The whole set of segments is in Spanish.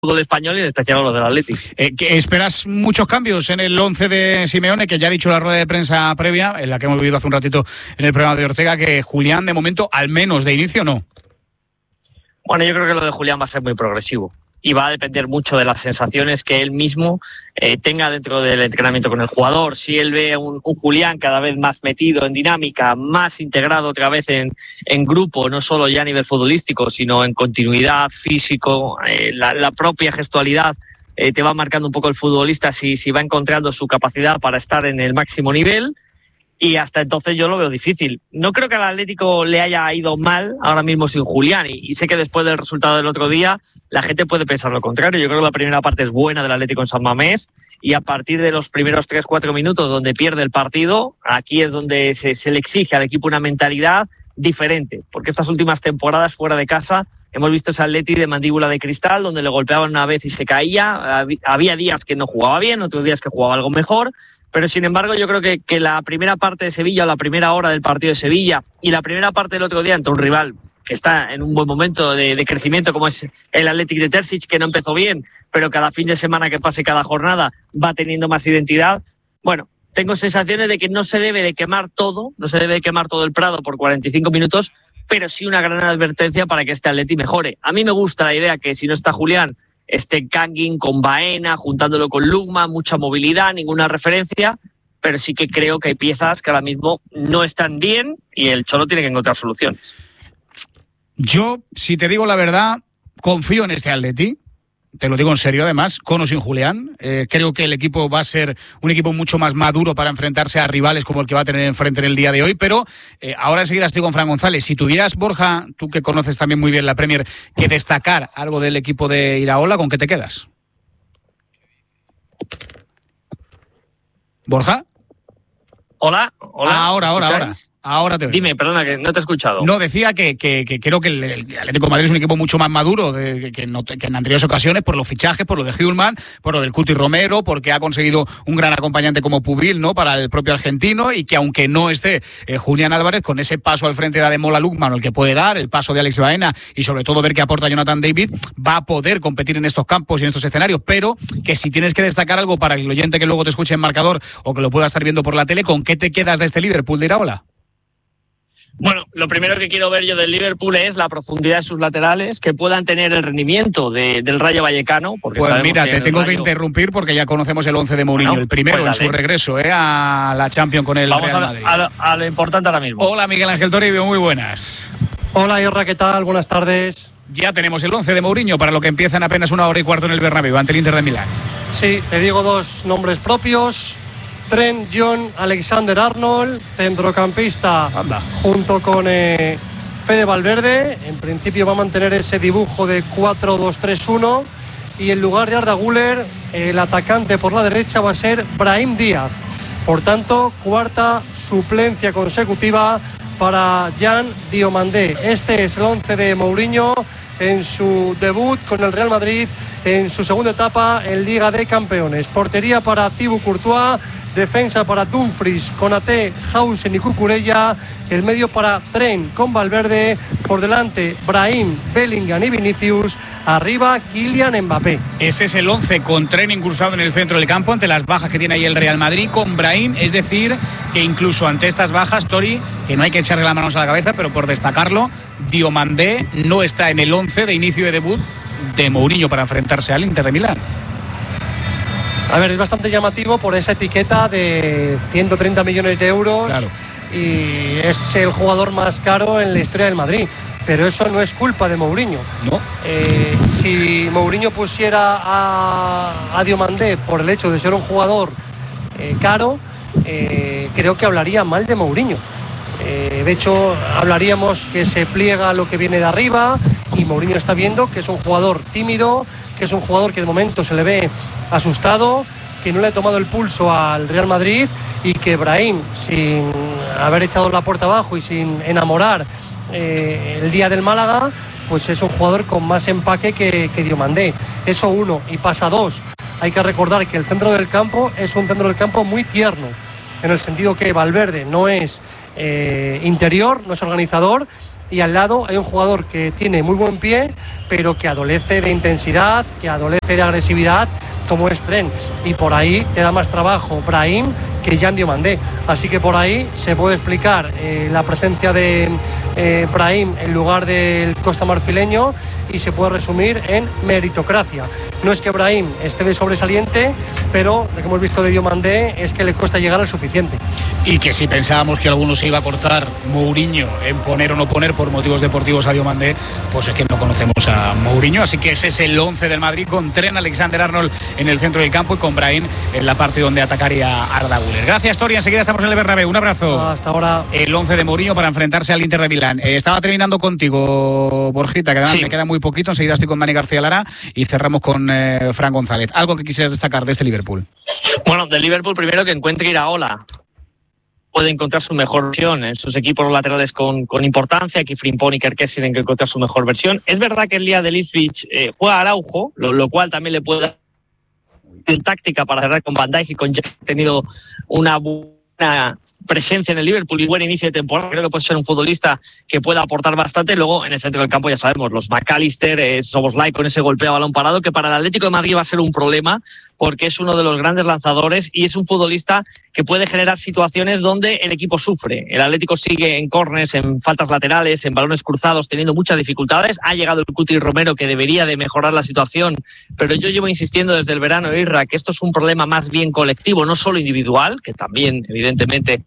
fútbol español y en especial a los del Atleti. ¿Esperas muchos cambios en el 11 de Simeone, que ya ha dicho en la rueda de prensa previa, en la que hemos vivido hace un ratito en el programa de Ortega, que Julián de momento, al menos de inicio, no? Bueno, yo creo que lo de Julián va a ser muy progresivo y va a depender mucho de las sensaciones que él mismo tenga dentro del entrenamiento con el jugador. Si él ve un Julián cada vez más metido en dinámica, más integrado otra vez en grupo, no solo ya a nivel futbolístico, sino en continuidad, físico, la propia gestualidad te va marcando un poco el futbolista si va encontrando su capacidad para estar en el máximo nivel. Y hasta entonces yo lo veo difícil. No creo que al Atlético le haya ido mal ahora mismo sin Julián. Y sé que después del resultado del otro día la gente puede pensar lo contrario. Yo creo que la primera parte es buena del Atlético en San Mamés. Y a partir de los primeros 3-4 minutos donde pierde el partido, aquí es donde se le exige al equipo una mentalidad diferente. Porque estas últimas temporadas fuera de casa hemos visto ese Atleti de mandíbula de cristal, donde le golpeaban una vez y se caía. Había días que no jugaba bien, otros días que jugaba algo mejor. Pero sin embargo yo creo que la primera parte de Sevilla, o la primera hora del partido de Sevilla y la primera parte del otro día ante un rival que está en un buen momento de crecimiento como es el Athletic de Terzic, que no empezó bien, pero cada fin de semana que pase, cada jornada va teniendo más identidad. Bueno, tengo sensaciones de que no se debe de quemar todo, no se debe de quemar todo el Prado por 45 minutos, pero sí una gran advertencia para que este Atleti mejore. A mí me gusta la idea que si no está Julián, esté Kangin con Baena, juntándolo con Lukman, mucha movilidad, ninguna referencia, pero sí que creo que hay piezas que ahora mismo no están bien y el Cholo tiene que encontrar soluciones. Yo, si te digo la verdad, confío en este Atleti. Te lo digo en serio, además, con o sin Julián. Creo que el equipo va a ser un equipo mucho más maduro para enfrentarse a rivales como el que va a tener enfrente en el día de hoy, pero ahora enseguida estoy con Fran González. Si tuvieras, Borja, tú que conoces también muy bien la Premier, que destacar algo del equipo de Iraola, ¿con qué te quedas? ¿Borja? Hola. Ahora te oigo. Dime, perdona, que no te he escuchado. No, decía que creo que el Atlético de Madrid es un equipo mucho más maduro que en anteriores ocasiones, por los fichajes, por lo de Hjulman, por lo del Cuti Romero, porque ha conseguido un gran acompañante como Pubil, ¿no?, para el propio argentino, y que aunque no esté Julián Álvarez, con ese paso al frente de Ademola Lookman, el que puede dar, el paso de Alex Baena, y sobre todo ver qué aporta Jonathan David, va a poder competir en estos campos y en estos escenarios, pero que si tienes que destacar algo para el oyente que luego te escuche en marcador o que lo pueda estar viendo por la tele, ¿con qué te quedas de este Liverpool de Iraola? Bueno, lo primero que quiero ver yo del Liverpool es la profundidad de sus laterales, que puedan tener el rendimiento del Rayo Vallecano. Porque pues mira, te tengo que interrumpir porque ya conocemos el 11 de Mourinho, el primero en su regreso a la Champions con el Real Madrid. Vamos a lo importante ahora mismo. Hola, Miguel Ángel Toribio, muy buenas. Hola, Irra, ¿qué tal? Buenas tardes. Ya tenemos el 11 de Mourinho para lo que empieza en apenas 1 hora y cuarto en el Bernabéu ante el Inter de Milán. Sí, te digo dos nombres propios. Trent John Alexander-Arnold, centrocampista. Anda. Junto con Fede Valverde. En principio va a mantener ese dibujo de 4-2-3-1 y en lugar de Arda Güler, el atacante por la derecha va a ser Brahim Díaz. Por tanto, cuarta suplencia consecutiva para Jan Diomandé. Este es el 11 de Mourinho en su debut con el Real Madrid en su segunda etapa en Liga de Campeones. Portería para Thibaut Courtois, defensa para Dumfries, Konaté, Hausen y Cucurella, el medio para Trent con Valverde, por delante Brahim, Bellingham y Vinicius, arriba Kylian Mbappé. Ese es el 11 con Trent incrustado en el centro del campo ante las bajas que tiene ahí el Real Madrid, con Brahim, es decir, que incluso ante estas bajas, Tori, que no hay que echarle las manos a la cabeza, pero por destacarlo, Diomandé no está en el 11 de inicio de debut de Mourinho para enfrentarse al Inter de Milán. A ver, es bastante llamativo por esa etiqueta de 130 millones de euros. Claro. Y es el jugador más caro en la historia del Madrid. Pero eso no es culpa de Mourinho. ¿No? Si Mourinho pusiera a Diomandé por el hecho de ser un jugador caro, creo que hablaría mal de Mourinho. De hecho, hablaríamos que se pliega a lo que viene de arriba, y Mourinho está viendo que es un jugador tímido, que es un jugador que de momento se le ve asustado, que no le ha tomado el pulso al Real Madrid, y que Brahim, sin haber echado la puerta abajo y sin enamorar el día del Málaga, pues es un jugador con más empaque que Diomandé. Eso uno. Y pasa dos, hay que recordar que el centro del campo es un centro del campo muy tierno, en el sentido que Valverde no es interior, no es organizador, y al lado hay un jugador que tiene muy buen pie, pero que adolece de intensidad, que adolece de agresividad, como es Trent, y por ahí te da más trabajo Brahim que Jan Diomandé. Así que por ahí se puede explicar la presencia de Brahim en lugar del costamarfileño, y se puede resumir en meritocracia. No es que Brahim esté de sobresaliente, pero lo que hemos visto de Diomandé es que le cuesta llegar al suficiente. Y que si pensábamos que alguno se iba a cortar Mourinho en poner o no poner por motivos deportivos a Diomandé, pues es que no conocemos a Mourinho. Así que ese es el 11 del Madrid, con Trent Alexander-Arnold en el centro del campo y con Brahim en la parte donde atacaría Arda Güler. Gracias, Tori. Enseguida estamos en el Bernabéu. Un abrazo. Hasta ahora. El 11 de Mourinho para enfrentarse al Inter de Milán. Estaba terminando contigo, Borjita, que además me queda muy poquito. Enseguida estoy con Dani García Lara y cerramos con Fran González. ¿Algo que quisieras destacar de este Liverpool? Bueno, del Liverpool primero que encuentre Iraola. Puede encontrar su mejor versión en sus equipos laterales con importancia. Aquí Frimpong y Kerkez tienen que encontrar su mejor versión. Es verdad que el día de Ipswich juega Araujo, lo cual también le puede dar táctica para cerrar con Van Dijk y con Jack. Ha tenido una buena presencia en el Liverpool y buen inicio de temporada. Creo que puede ser un futbolista que pueda aportar bastante. Luego en el centro del campo ya sabemos, los McAllister, Szoboszlai con ese golpeo a balón parado, que para el Atlético de Madrid va a ser un problema porque es uno de los grandes lanzadores y es un futbolista que puede generar situaciones donde el equipo sufre. El Atlético sigue en córners, en faltas laterales, en balones cruzados, teniendo muchas dificultades. Ha llegado el Cuti Romero, que debería de mejorar la situación, pero yo llevo insistiendo desde el verano, Irra, que esto es un problema más bien colectivo, no solo individual, que también evidentemente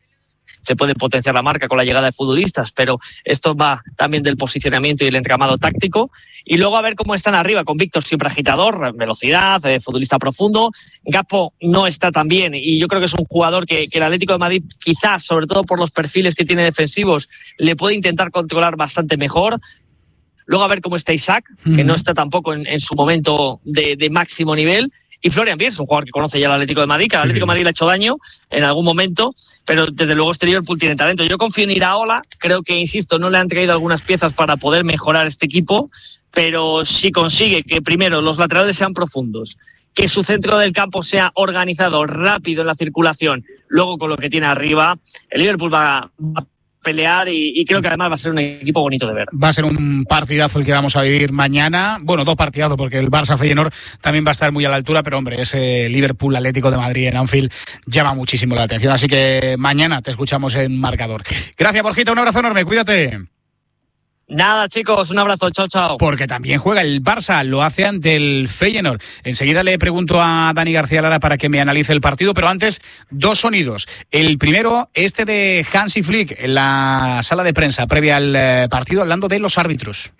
se puede potenciar la marca con la llegada de futbolistas, pero esto va también del posicionamiento y el entramado táctico. Y luego a ver cómo están arriba, con Víctor siempre agitador, velocidad, futbolista profundo. Gakpo no está tan bien y yo creo que es un jugador que el Atlético de Madrid, quizás, sobre todo por los perfiles que tiene defensivos, le puede intentar controlar bastante mejor. Luego a ver cómo está Isaac, que no está tampoco en su momento de máximo nivel. Y Florian Wirtz, un jugador que conoce ya el Atlético de Madrid, que al Atlético de Madrid le ha hecho daño en algún momento, pero desde luego este Liverpool tiene talento. Yo confío en Iraola, creo que, insisto, no le han traído algunas piezas para poder mejorar este equipo, pero si consigue que primero los laterales sean profundos, que su centro del campo sea organizado, rápido en la circulación, luego con lo que tiene arriba, el Liverpool va a pelear y creo que además va a ser un equipo bonito de ver. Va a ser un partidazo el que vamos a vivir mañana. Bueno, dos partidazos, porque el Barça-Feyenoord también va a estar muy a la altura, pero hombre, ese Liverpool-Atlético de Madrid en Anfield llama muchísimo la atención. Así que mañana te escuchamos en marcador. Gracias, Borjita, un abrazo enorme, cuídate. Nada, chicos, un abrazo, chao, chao. Porque también juega el Barça, lo hace ante el Feyenoord. Enseguida le pregunto a Dani García Lara para que me analice el partido, pero antes, dos sonidos. El primero, este de Hansi Flick, en la sala de prensa previa al partido, hablando de los árbitros.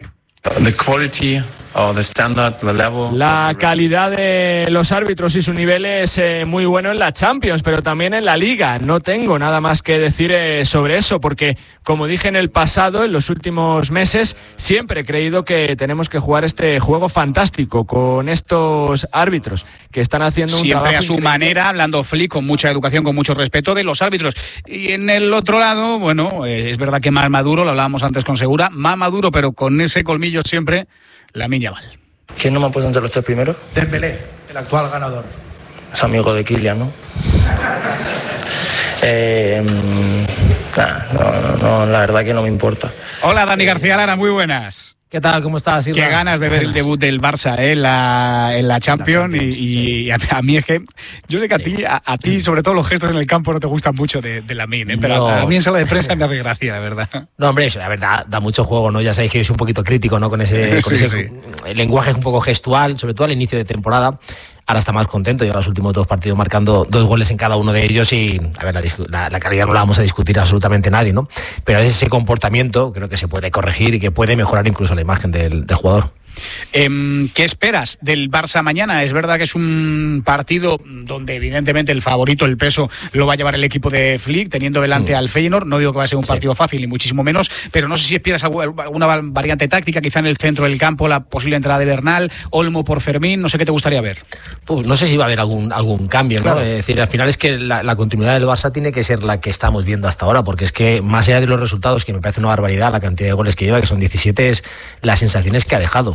La calidad de los árbitros y su nivel es muy bueno en la Champions, pero también en la Liga. No tengo nada más que decir sobre eso, porque como dije en el pasado, en los últimos meses, siempre he creído que tenemos que jugar este juego fantástico con estos árbitros que están haciendo un siempre trabajo a su increíble. manera, hablando Flick con mucha educación, con mucho respeto de los árbitros. Y en el otro lado, bueno, es verdad que más maduro, lo hablábamos antes con Segura, más maduro, pero con ese colmillo siempre, Lamine Yamal. ¿Quién no me ha puesto entre los tres primeros? Dembélé, el actual ganador. Es amigo de Kylian, ¿no? No, la verdad que no me importa. Hola, Dani García Lara, muy buenas. ¿Qué tal? ¿Cómo estás? Qué ganas de ver el debut del Barça en la Champions. Y a mí es que yo sé que a ti sobre todo los gestos en el campo no te gustan mucho de Lamine, pero a mí en sala de prensa me hace gracia, la verdad. No, hombre, eso, la verdad, da mucho juego, ¿no? Ya sabéis que yo soy un poquito crítico, ¿no? Con ese el lenguaje un poco gestual, sobre todo al inicio de temporada. Ahora está más contento, lleva los últimos dos partidos marcando 2 goles en cada uno de ellos y, a ver, la calidad no la vamos a discutir absolutamente nadie, ¿no? Pero a veces ese comportamiento creo que se puede corregir y que puede mejorar incluso la imagen del jugador. ¿Qué esperas del Barça mañana? Es verdad que es un partido donde evidentemente el favorito, el peso, lo va a llevar el equipo de Flick, teniendo delante al Feyenoord. No digo que va a ser un partido fácil, ni muchísimo menos, pero no sé si esperas alguna variante táctica, quizá en el centro del campo, la posible entrada de Bernal, Olmo por Fermín, no sé qué te gustaría ver. Pues no sé si va a haber algún cambio, ¿no? Claro. Es decir, al final es que la continuidad del Barça tiene que ser la que estamos viendo hasta ahora, porque es que más allá de los resultados, que me parece una barbaridad la cantidad de goles que lleva, que son 17, es las sensaciones que ha dejado.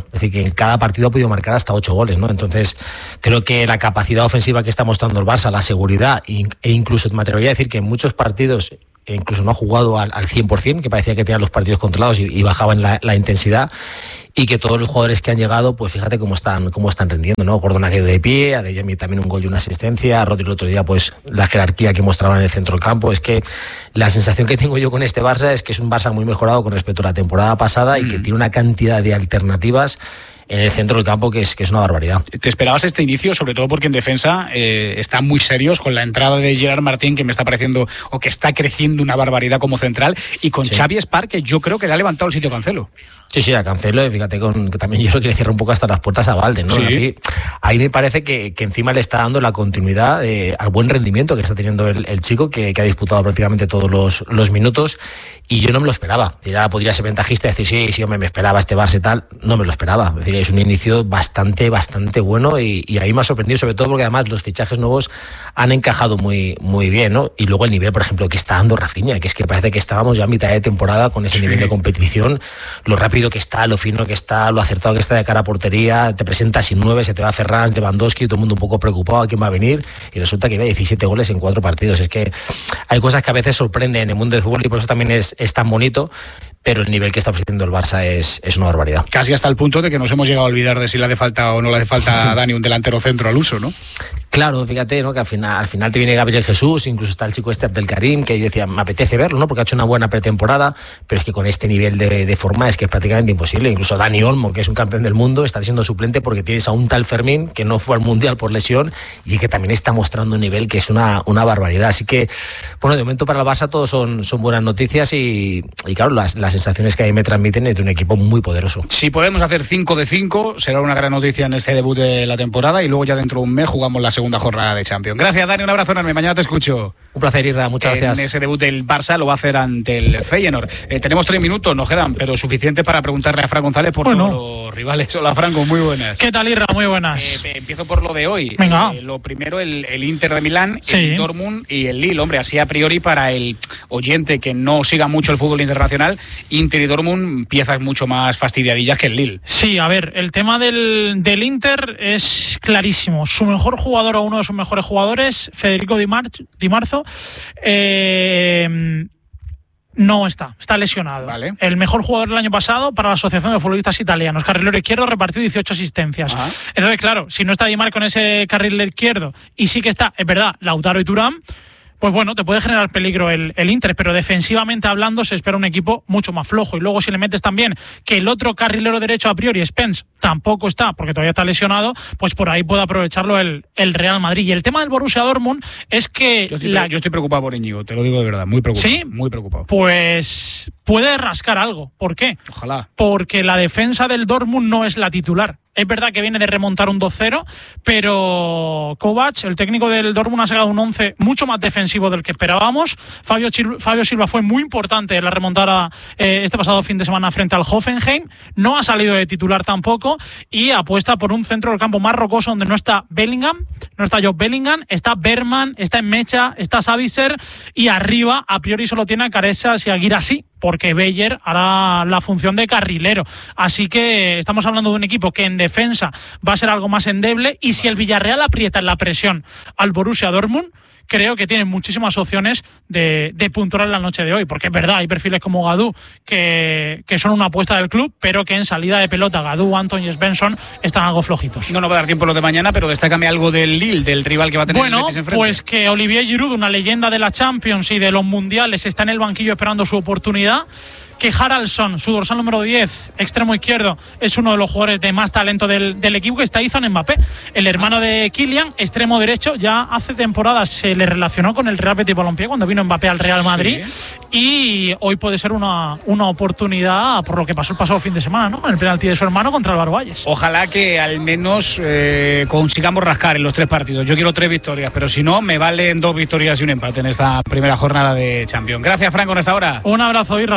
Es decir, que en cada partido ha podido marcar hasta 8 goles, ¿no? Entonces, creo que la capacidad ofensiva que está mostrando el Barça, la seguridad e incluso me atrevería a decir que en muchos partidos incluso no ha jugado al 100%, que parecía que tenía los partidos controlados y bajaban la intensidad. Y que todos los jugadores que han llegado, pues fíjate cómo están rendiendo, ¿no? Gordon ha caído de pie, Adeyemi también un gol y una asistencia, a Rodri el otro día, pues la jerarquía que mostraba en el centro del campo. Es que la sensación que tengo yo con este Barça es que es un Barça muy mejorado con respecto a la temporada pasada y que tiene una cantidad de alternativas en el centro del campo que es una barbaridad. ¿Te esperabas este inicio? Sobre todo porque en defensa están muy serios con la entrada de Gerard Martín, que me está pareciendo, o que está creciendo una barbaridad como central, y con Xavi Espar, que yo creo que le ha levantado el sitio a Cancelo. Sí, a Cancelo, fíjate que también yo creo que le cierra un poco hasta las puertas a Valde, ¿no? Sí. Ahí me parece que encima le está dando la continuidad al buen rendimiento que está teniendo el chico, que ha disputado prácticamente todos los minutos, y yo no me lo esperaba. Ya podría ser ventajista y decir, sí, hombre, me esperaba este Barça y tal. No me lo esperaba. Es decir, es un inicio bastante bueno, y ahí me ha sorprendido, sobre todo porque además los fichajes nuevos han encajado muy, muy bien, ¿no? Y luego el nivel, por ejemplo, que está dando Rafinha, que es que parece que estábamos ya a mitad de temporada con ese nivel de competición, lo rápido que está, lo fino que está, lo acertado que está de cara a portería, te presenta sin 9, se te va a Ferran, Lewandowski, todo el mundo un poco preocupado a quién va a venir, y resulta que ve 17 goles en 4 partidos. Es que hay cosas que a veces sorprenden en el mundo del fútbol y por eso también es tan bonito, pero el nivel que está ofreciendo el Barça es una barbaridad. Casi hasta el punto de que nos hemos llegado a olvidar de si le hace falta o no le hace falta a Dani un delantero centro al uso, ¿no? Claro, fíjate, ¿no? Que al final te viene Gabriel Jesús, incluso está el chico Abdelkarim, que yo decía, me apetece verlo, ¿no? Porque ha hecho una buena pretemporada, pero es que con este nivel de forma es que es prácticamente imposible. Incluso Dani Olmo, que es un campeón del mundo, está siendo suplente porque tienes a un tal Fermín que no fue al Mundial por lesión y que también está mostrando un nivel que es una barbaridad. Así que, bueno, de momento para el Barça todos son buenas noticias y claro, las sensaciones que ahí me transmiten es de un equipo muy poderoso. Si podemos hacer 5 de 5, será una gran noticia en este debut de la temporada, y luego ya dentro de un mes jugamos la segunda jornada de Champions. Gracias, Dani, un abrazo enorme, mañana te escucho. Un placer, Isra, muchas gracias. En ese debut del Barça lo va a hacer ante el Feyenoord. Tenemos 3 minutos, nos quedan, pero suficiente para preguntarle a Fran González por todos los rivales. Hola, Franco, muy buenas. ¿Qué tal, Isra? Muy buenas. Empiezo por lo de hoy. Venga. Lo primero, el Inter de Milán, el Dortmund y el Lille. Hombre, así a priori para el oyente que no siga mucho el fútbol internacional, Inter y Dortmund, piezas mucho más fastidiadillas que el Lille. Sí, a ver, el tema del Inter es clarísimo. Su mejor jugador o uno de sus mejores jugadores, Federico Di Marzo, no está lesionado. Vale. El mejor jugador del año pasado para la Asociación de Futbolistas Italianos, carrilero izquierdo, repartió 18 asistencias. Ajá. Entonces, claro, si no está Di Marco en ese carril izquierdo y sí que está, es verdad, Lautaro y Thuram, pues bueno, te puede generar peligro el Inter, pero defensivamente hablando se espera un equipo mucho más flojo. Y luego si le metes también que el otro carrilero derecho a priori, Spence, tampoco está, porque todavía está lesionado, pues por ahí puede aprovecharlo el Real Madrid. Y el tema del Borussia Dortmund es que... Yo estoy preocupado por Íñigo, te lo digo de verdad, muy preocupado. ¿Sí? Muy preocupado. Pues puede rascar algo. ¿Por qué? Ojalá. Porque la defensa del Dortmund no es la titular. Es verdad que viene de remontar un 2-0, pero Kovac, el técnico del Dortmund, ha sacado un 11 mucho más defensivo del que esperábamos. Fabio Silva fue muy importante en la remontada este pasado fin de semana frente al Hoffenheim. No ha salido de titular tampoco y apuesta por un centro del campo más rocoso donde no está Bellingham, no está Job Bellingham, está Berman, está Mecha, está Sabitzer y arriba a priori solo tiene a Caresas y a Guirassy, porque Beyer hará la función de carrilero. Así que estamos hablando de un equipo que en defensa va a ser algo más endeble, y si el Villarreal aprieta en la presión al Borussia Dortmund, creo que tienen muchísimas opciones de puntuar en la noche de hoy, porque es verdad, hay perfiles como Gadú que son una apuesta del club, pero que en salida de pelota Gadú, Anton y Svensson están algo flojitos. No nos va a dar tiempo lo de mañana, pero destácame algo del Lille, del rival que va a tener el Betis enfrente. Pues que Olivier Giroud, una leyenda de la Champions y de los mundiales, está en el banquillo esperando su oportunidad. Que Haraldsson, su dorsal número 10, extremo izquierdo, es uno de los jugadores de más talento del equipo, que está Izan Mbappé, el hermano de Kylian, extremo derecho. Ya hace temporadas se le relacionó con el Real Betis Balompié cuando vino Mbappé al Real Madrid, y hoy puede ser una oportunidad por lo que pasó el pasado fin de semana, ¿no? Con el penalti de su hermano contra el Barvalles. Ojalá que al menos consigamos rascar en los 3 partidos. Yo quiero 3 victorias, pero si no, me valen 2 victorias y un empate en esta primera jornada de Champions. Gracias, Franco, en esta hora. Un abrazo, Irra, chao. Seguimos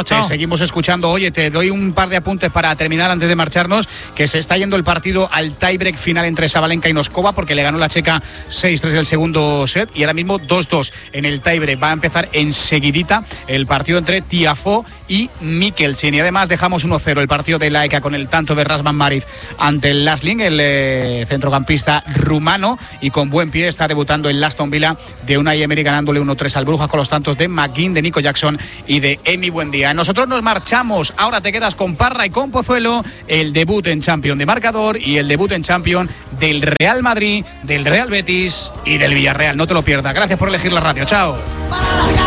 seguimos escuchando. Oye, te doy un par de apuntes para terminar antes de marcharnos, que se está yendo el partido al tiebreak final entre Sabalenka y Noskova, porque le ganó la checa 6-3 el segundo set, y ahora mismo 2-2 en el tiebreak. Va a empezar enseguidita el partido entre Tiafoe y Mikkelsen, y además dejamos 1-0 el partido de Laika con el tanto de Razvan Maric ante el Lasling, el centrocampista rumano, y con buen pie está debutando el Aston Villa de Unai Emery, ganándole 1-3 al Brujas con los tantos de McGinn, de Nico Jackson y de Emi Buendía. Nosotros nos marchamos, ahora te quedas con Parra y con Pozuelo, el debut en Champions de Marcador y el debut en Champions del Real Madrid, del Real Betis y del Villarreal. No te lo pierdas. Gracias por elegir la radio. Chao.